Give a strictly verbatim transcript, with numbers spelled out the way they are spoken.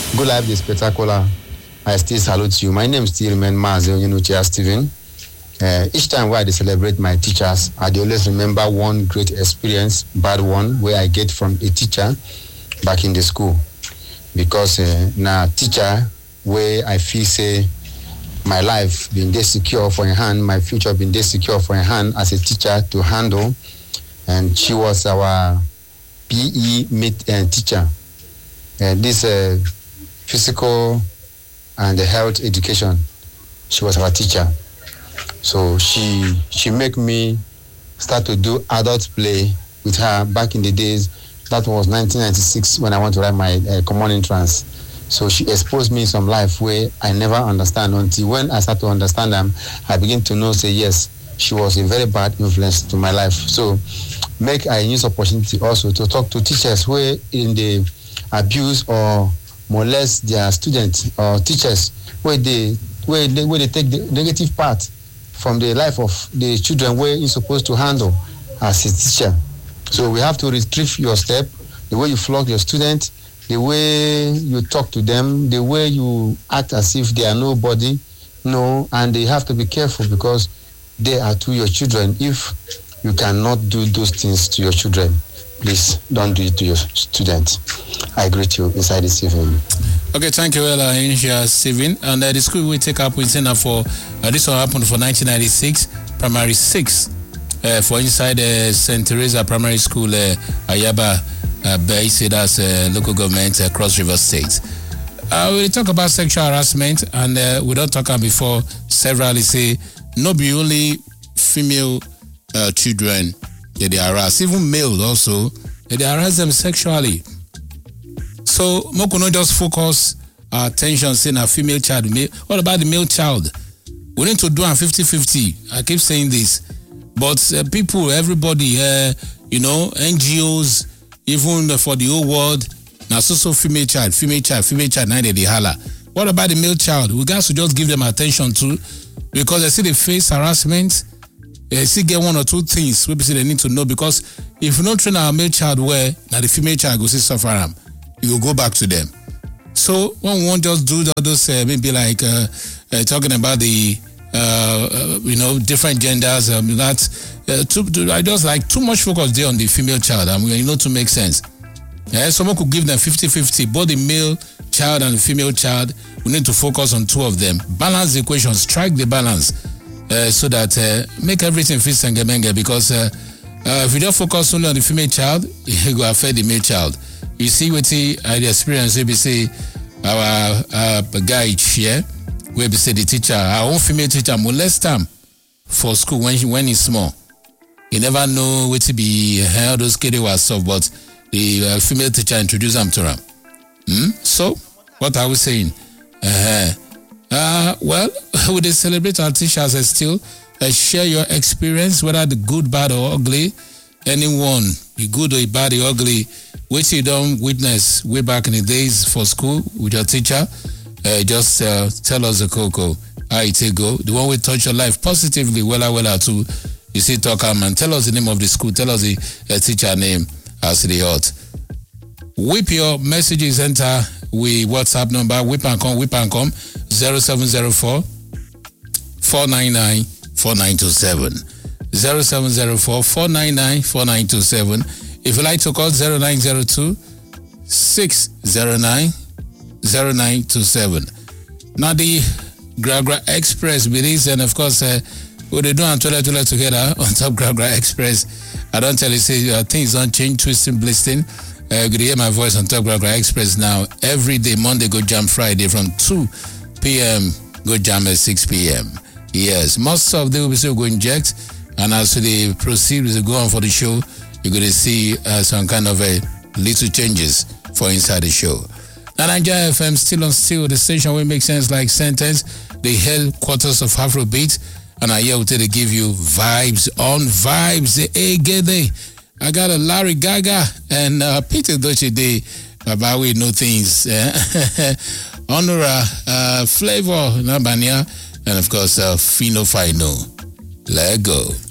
Good Life the Spectacular. I still salute you. My name still remains Mazi Onyenuchia Stephen. Uh, each time where I celebrate my teachers, I always remember one great experience, bad one, where I get from a teacher back in the school. Because uh, now teacher, where I feel say my life being there secure for a hand, my future being there secure for a hand as a teacher to handle. And she was our P E mate, uh, teacher. Uh, this uh, physical and health education, she was our teacher. So she she make me start to do adult play with her back in the days. That was nineteen ninety-six when I went to write my uh, common entrance. So she exposed me some life where I never understand until when I start to understand them, I begin to know, say, yes, she was a very bad influence to my life. So make I use opportunity also to talk to teachers where in the abuse or molest their students or teachers where they where they, where they take the negative part from the life of the children where you're supposed to handle as a teacher. So we have to retrieve your step, the way you flog your students, the way you talk to them, the way you act as if they are nobody, no, and they have to be careful because they are to your children. If you cannot do those things to your children, please don't do it to your students. I greet you inside this evening. Okay, thank you, Ella Inja Steven. And uh, the school we take up with Sena for uh, this one happened for nineteen ninety-six, primary six, uh, for inside uh, Saint Teresa Primary School, uh, Ayaba uh, Bay, that's uh, local government uh, Cross River State. Uh, we talk about sexual harassment, and uh, we don't talk about before severally say no be only female uh, children that they harass, even male also that they harass them sexually. So, Moko not just focus our attention saying a female child. What about the male child? We need to do a fifty-fifty. I keep saying this. But uh, people, everybody, uh, you know, N G Os, even for the whole world, now so so female child, female child, female child, now they holla. What about the male child? We got to just give them attention to, because they see they face harassment. They still get one or two things we say they need to know, because if we don't train our male child well, now the female child will see suffer them. You will go back to them. So when we won't just do those uh, maybe like uh, uh, talking about the uh, uh, you know different genders. Um, that uh, too, too, I just like too much focus there on the female child. I mean, you know, to make sense. Yeah, someone could give them fifty-fifty, both the male child and the female child. We need to focus on two of them. Balance the equation, strike the balance, uh, so that uh, make everything fit sengemenge. Because uh, uh, if you don't focus only on the female child, it will affect the male child. You see what I experience, we say our uh, guy here, we say the teacher, our own female teacher molest him for school when he, when he's small. He never know what to be how those kids were soft, but the uh, female teacher introduced him to him. Hmm? So, what are we saying? Uh-huh. Uh, well, we they celebrate our teachers and still uh, share your experience, whether the good, bad, or ugly. Anyone, the good or bad or ugly, which you don't witness way back in the days for school with your teacher, uh, just uh, tell us the cocoa, how it go. The one we touch your life positively, wella wella too. You see, talk um, and tell us the name of the school, tell us the uh, teacher name as the hot. Whip your messages, enter with WhatsApp number, whip and come, whip and come, zero seven zero four, four nine nine, four nine two seven. zero seven zero four, four nine nine, four nine two seven. If you like to call zero nine zero two, six zero nine, zero nine two seven. Now the Gragra Express with and of course uh, we they do and toilet toilet together on top Gragra Express. I don't tell you say uh, things don't change, twisting, blisting. Uh, you can hear my voice on top Gragra Express now every day, Monday go jam Friday from two p.m. go jam at six p.m. Yes, most of them will be still go inject. And as they proceed to go on for the show, you're going to see uh, some kind of a little changes for inside the show. Now, Nigeria F M still on still, the station where it makes sense like sentence, the headquarters of Afrobeat, and I here will tell to give you vibes on vibes. Hey, get there. I got a Larry Gaga and uh, Peter Doche Day about we know things. Honora, uh, Flavor, Nabania, and of course, uh, Fino Fino. Let go.